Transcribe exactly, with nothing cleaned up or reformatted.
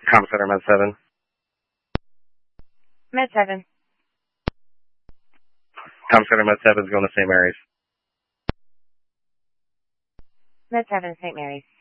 Com Center Med seven. Med seven. Com Center Med seven is going to Saint Mary's. Med seven, Saint Mary's.